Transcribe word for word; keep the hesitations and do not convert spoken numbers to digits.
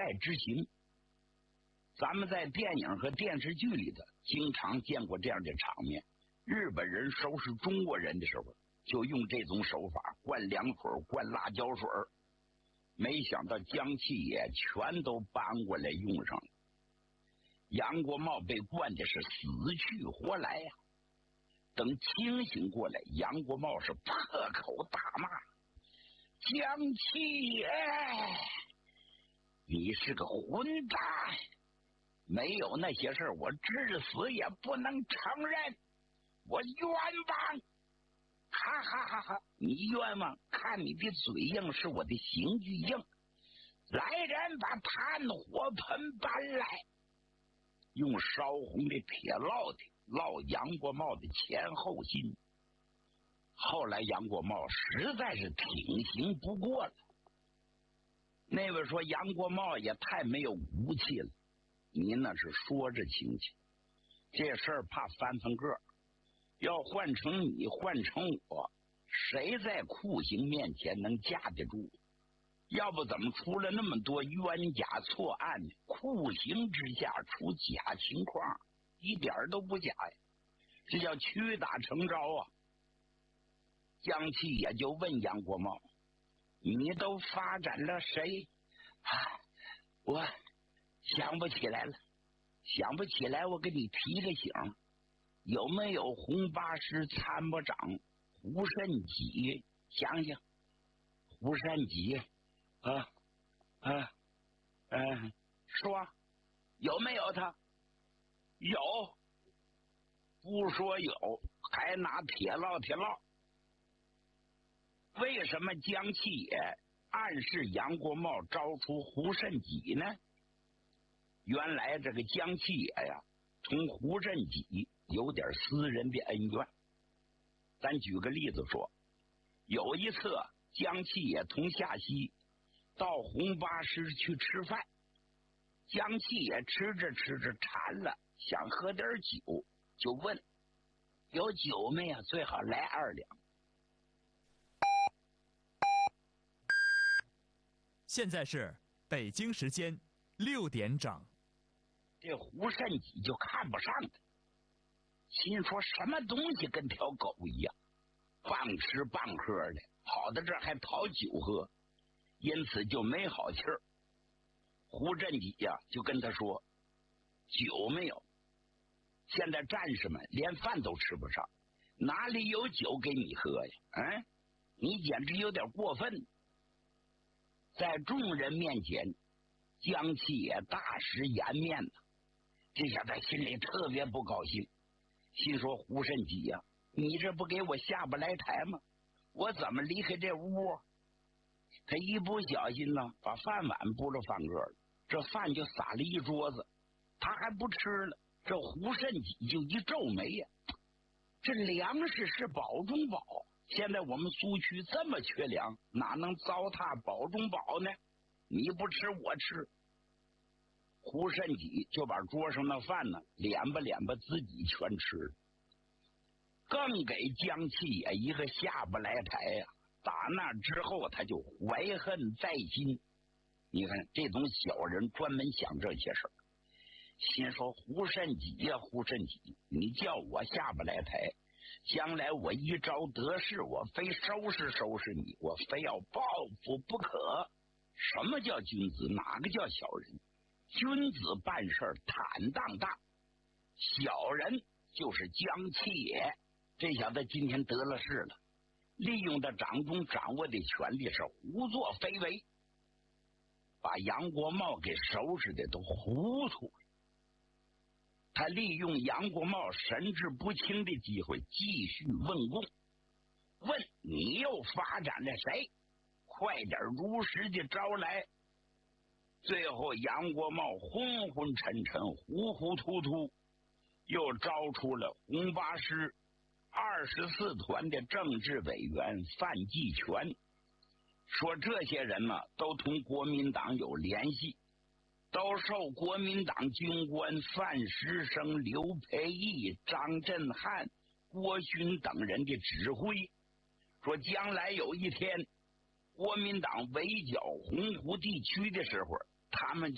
派之行。咱们在电影和电视剧里头经常见过这样的场面，日本人收拾中国人的时候就用这种手法，灌凉水，灌辣椒水，没想到江七爷全都搬过来用上了。杨国茂被灌的是死去活来呀、啊！等清醒过来，杨国茂是破口大骂：“江七爷，你是个混蛋！没有那些事我至死也不能承认，我冤枉！哈哈哈哈！你冤枉？看你的嘴硬，是我的刑具硬。来人，把炭火盆搬来！”用烧红的铁烙的烙杨国茂的前后心。后来杨国茂实在是挺刑不过了。那位说杨国茂也太没有骨气了，你那是说着亲戚，这事儿怕翻翻个，要换成你换成我，谁在酷刑面前能架得住？要不怎么出了那么多冤假错案呢？酷刑之下出假情况，一点都不假呀，这叫屈打成招啊！江七也就问杨国茂：“你都发展了谁？”啊，我想不起来了，想不起来，我给你提个醒，有没有红八师参谋长胡慎己？想想，胡慎己。啊啊嗯，说有没有他？有，不说有，还拿铁烙铁烙。为什么江七爷暗示杨国茂招出胡慎己呢？原来这个江七爷呀，同胡慎己有点私人的恩怨。咱举个例子说，有一次江七爷同夏曦到红八师去吃饭，江七爷吃着吃着馋了，想喝点酒，就问：“有酒没有？最好来二两。” 现在是北京时间六点整。 这胡慎己就看不上他，心说什么东西跟条狗一样，棒吃棒喝的，跑到这儿还讨酒喝。因此就没好气儿。胡振己呀、啊、就跟他说：“酒没有？现在战士们连饭都吃不上，哪里有酒给你喝呀？嗯，你简直有点过分。”在众人面前，江七爷大失颜面了，这下他心里特别不高兴，心说：“胡慎己呀、啊，你这不给我下不来台吗？我怎么离开这屋？”他一不小心呢，把饭碗拨了饭个了，这饭就撒了一桌子，他还不吃了。这胡慎己就一皱眉呀，这粮食是宝中宝，现在我们苏区这么缺粮，哪能糟蹋宝中宝呢？你不吃我吃。胡慎己就把桌上的饭呢，脸吧脸吧自己全吃了，更给江七爷一个下不来台呀、啊。打那之后，他就怀恨在心。你看，这种小人专门想这些事儿，心说：“胡慎己呀，胡慎己，你叫我下不来台，将来我一朝得势，我非收拾收拾你，我非要报复不可。什么叫君子？哪个叫小人？君子办事坦荡荡，小人就是江七爷。这小子今天得了势了。”利用他掌中掌握的权力是胡作非为，把杨国茂给收拾的都糊涂了。他利用杨国茂神志不清的机会继续问供，问你又发展了谁？快点如实的招来。最后杨国茂昏昏沉沉糊糊涂涂，又招出了红八师二十四团的政治委员范继全，说这些人呢都同国民党有联系，都受国民党军官范石生、刘培义、张振汉、郭勋等人的指挥，说将来有一天国民党围剿洪湖地区的时候，他们就